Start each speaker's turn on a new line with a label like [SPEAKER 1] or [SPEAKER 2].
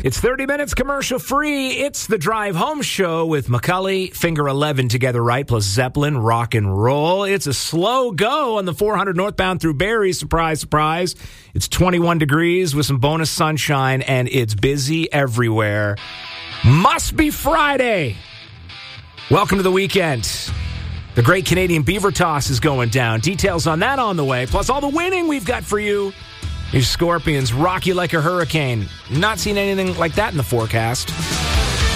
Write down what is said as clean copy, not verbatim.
[SPEAKER 1] It's 30 minutes commercial free. It's the Drive Home Show with McCulley, Finger 11 Together Right, plus Zeppelin, rock and roll. It's a slow go on the 400 northbound through Barrie. Surprise, surprise. It's 21 degrees with some bonus sunshine, and it's busy everywhere. Must be Friday. Welcome to the weekend. The Great Canadian Beaver Toss is going down. Details on that on the way, plus all the winning we've got for you. Your Scorpions rock you like a hurricane. Not seeing anything like that in the forecast.